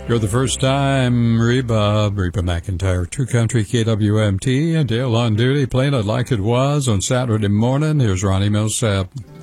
You're the first time, Reba McEntire, True Country KWMT, and Dale on duty, playing it like it was on Saturday morning. Here's Ronnie Millsap.